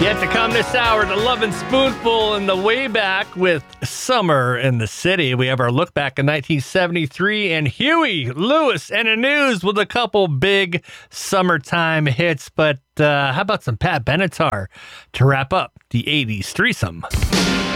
Yet to come this hour, the Lovin' Spoonful and the Way Back with Summer in the City. We have our look back in 1973 and Huey Lewis and the News with a couple big summertime hits. But how about some Pat Benatar to wrap up the 80s threesome?